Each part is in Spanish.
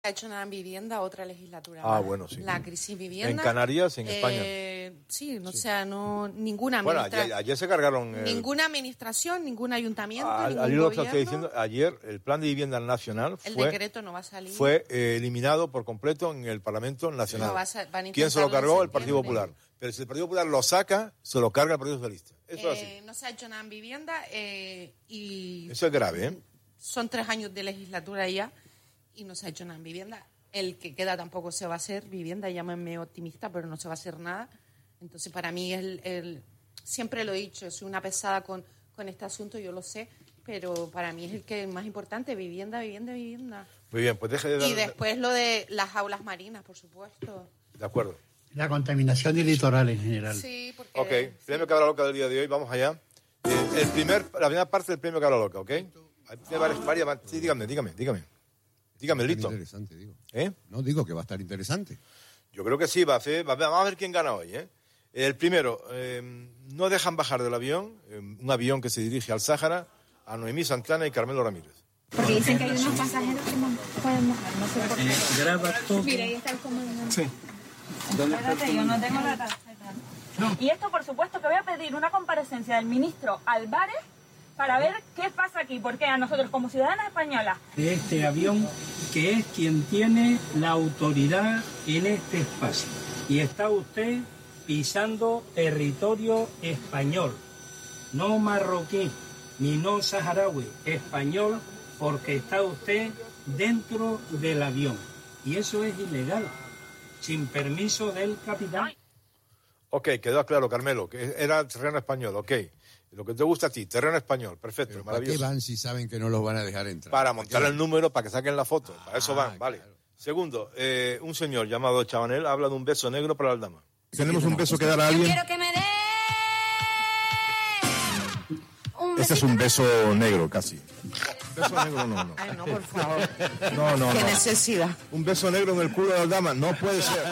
Ha hecho nada en vivienda otra legislatura. Bueno, sí. La crisis vivienda. En Canarias, en España. Sí, o sea, no ninguna Bueno, ayer se cargaron... Ninguna administración, ningún ayuntamiento, ningún gobierno. Estoy diciendo, ayer el plan de vivienda nacional el decreto no va a salir. Fue eliminado por completo en el Parlamento Nacional. No van a ¿Quién se lo cargó? El Partido Popular. Pero si el Partido Popular lo saca, se lo carga el Partido Socialista. Eso es así. No se ha hecho nada en vivienda y... Eso es grave, ¿eh? Son 3 años de legislatura ya y no se ha hecho nada en vivienda. El que queda tampoco se va a hacer vivienda, llámenme optimista, pero no se va a hacer nada. Entonces, para mí, siempre lo he dicho, soy una pesada con este asunto, yo lo sé, pero para mí es el que es más importante, vivienda, vivienda, vivienda. Muy bien, pues deje de dar... Y después lo de las aulas marinas, por supuesto. De acuerdo. La contaminación del litoral en general. Sí, porque... Ok, premio Cabra Loca del día de hoy, vamos allá. La primera parte del premio Cabra Loca, ¿ok? Hay varias... Sí, dígame, listo. Interesante, digo. No, digo que va a estar interesante. Yo creo que sí, vamos a ver quién gana hoy, ¿eh? El primero, no dejan bajar del avión, un avión que se dirige al Sáhara, a Noemí Santana y Carmelo Ramírez. Porque dicen que hay unos pasajeros que no pueden bajar, no sé por qué. Graba todo. Mira, ahí está el comandante. Sí. Espérate, yo no tengo la tarjeta. No. Y esto, por supuesto, que voy a pedir una comparecencia del ministro Álvarez para ver qué pasa aquí, porque a nosotros como ciudadanas españolas... De este avión, que es quien tiene la autoridad en este espacio. Y está usted pisando territorio español, no marroquí, ni no saharaui, español, porque está usted dentro del avión. Y eso es ilegal, sin permiso del capitán. Ok, quedó claro, Carmelo, que era terreno español, ok. Lo que te gusta a ti, terreno español, perfecto, ¿Pero maravilloso. ¿para qué van si saben que no los van a dejar entrar? Para montar el número, para que saquen la foto, para eso van, vale. Claro. Segundo, un señor llamado Chabanel habla de un beso negro para las damas. Tenemos un beso que dar a alguien. Quiero que me dé un Este es un beso negro, casi. Beso negro no. Ay, no, por favor. No. Qué necesidad. Un beso negro en el culo de las damas, no puede ser.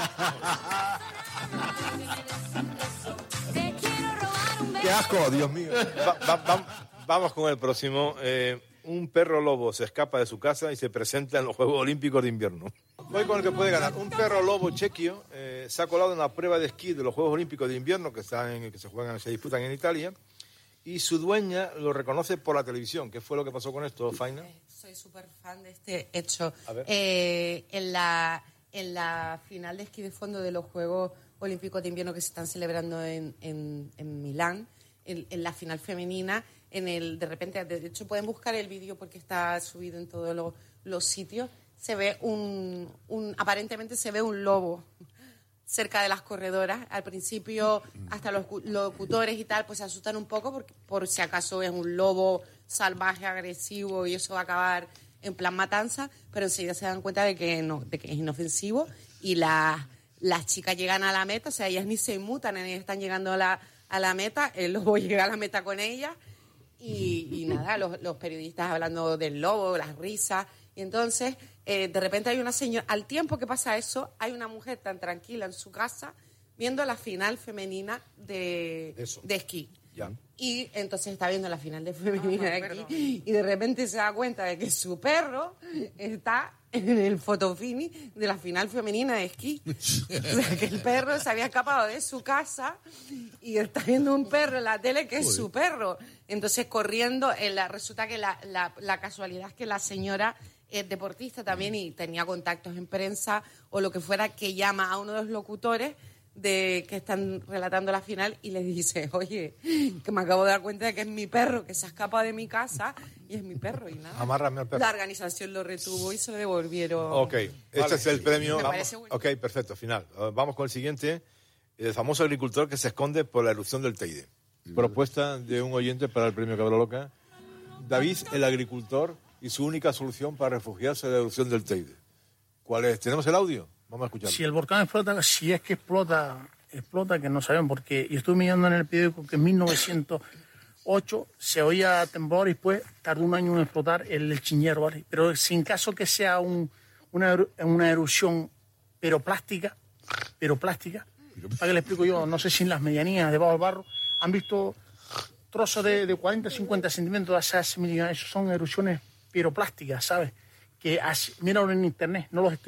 ¡Qué asco, Dios mío! Vamos con el próximo. Un perro lobo se escapa de su casa y se presenta en los Juegos Olímpicos de Invierno. Voy con el que puede ganar. Un perro lobo chequio se ha colado en la prueba de esquí de los Juegos Olímpicos de Invierno que se disputan en Italia, y su dueña lo reconoce por la televisión. ¿Qué fue lo que pasó con esto, Faina? Soy súper fan de este hecho. A ver. En la final de esquí de fondo de los Juegos Olímpicos de Invierno que se están celebrando en Milán, en la final femenina, de repente, de hecho pueden buscar el vídeo porque está subido en todos los sitios, se ve aparentemente se ve un lobo cerca de las corredoras. Al principio hasta los locutores y tal pues se asustan un poco por si acaso es un lobo salvaje, agresivo y eso va a acabar en plan matanza, pero enseguida se dan cuenta de que es inofensivo y las chicas llegan a la meta, o sea, ellas ni se inmutan, ellas están llegando a la meta, el lobo llega a la meta con ellas y nada, los periodistas hablando del lobo, las risas, y entonces de repente hay una señora, al tiempo que pasa eso, hay una mujer tan tranquila en su casa viendo la final femenina de esquí. Ya. Y entonces está viendo la final de femenina de aquí y de repente se da cuenta de que su perro está en el fotofini de la final femenina de esquí. O sea, que el perro se había escapado de su casa y está viendo un perro en la tele que es su perro. Entonces corriendo, resulta que la casualidad es que la señora es deportista también y tenía contactos en prensa o lo que fuera, que llama a uno de los locutores que están relatando la final y le dice, oye, que me acabo de dar cuenta de que es mi perro, que se ha escapado de mi casa y es mi perro y nada. Amárrame al perro. La organización lo retuvo y se lo devolvieron. Ok, este es el premio. Me parece bueno. Ok, perfecto, final. Vamos con el siguiente. El famoso agricultor que se esconde por la erupción del Teide. Propuesta de un oyente para el premio Cabra Loca. David, el agricultor, y su única solución para refugiarse de la erupción del Teide. ¿Cuál es? ¿Tenemos el audio? Vamos a escucharlo. Si el volcán explota, si es que explota, que no sabemos, porque yo estuve mirando en el periódico que en 1908 se oía temblor y después tardó un año en explotar el Chiñero, ¿vale? Pero sin caso que sea una erupción plástica, para que le explico yo, no sé si en las medianías debajo del barro han visto trozos de 40 50 centímetros hace millones, eso son erupciones piroplásticas, ¿sabes? míralo en internet, no los estoy